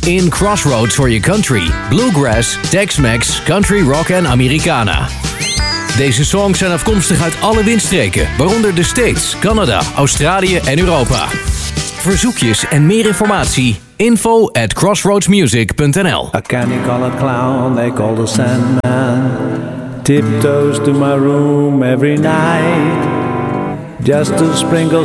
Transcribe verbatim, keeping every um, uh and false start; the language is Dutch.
in Crossroads for your country, bluegrass, Tex-Mex, country rock en Americana. Deze songs zijn afkomstig uit alle windstreken, waaronder de States, Canada, Australië en Europa. Verzoekjes en meer informatie, info at crossroadsmusic dot n l. A candy-colored clown they call the Sandman tiptoes to my room every night just to sprinkle